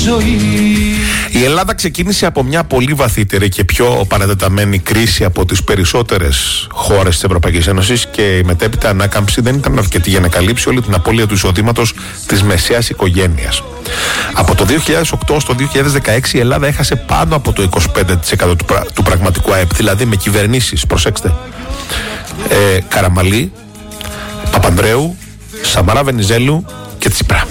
Η Ελλάδα ξεκίνησε από μια πολύ βαθύτερη και πιο παρατεταμένη κρίση από τις περισσότερες χώρες της Ευρωπαϊκής Ένωσης και η μετέπειτα ανάκαμψη δεν ήταν αρκετή για να καλύψει όλη την απώλεια του εισοδήματος της μεσαίας οικογένειας. Από το 2008 στο 2016 η Ελλάδα έχασε πάνω από το 25% του πραγματικού ΑΕΠ, δηλαδή με κυβερνήσεις, προσέξτε, Καραμαλή, Παπανδρέου, Σαμαρά Βενιζέλου και Τσίπρα.